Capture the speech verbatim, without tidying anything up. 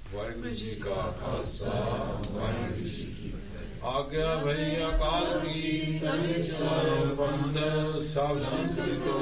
ਵਾਹਿਗੁਰੂ ਜੀ ਕਾ ਖਾਲਸਾ ਵਾਹਿਗੁਰੂ ਜੀ ਕੀ ਫਤਿਹ। ਆਗਿਆ ਭਈ ਅਕਾਲ ਕੀ, ਤਨ ਚਲਾਇ ਪੰਥ, ਸਭ ਸੰਤ